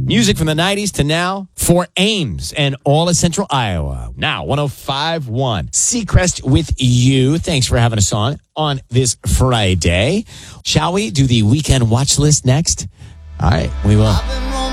Music from the 90s to now for Ames and all of Central Iowa. Now, 105.1. Seacrest with you. Thanks for having us on this Friday. Shall we do the weekend watch list next? All right, we will.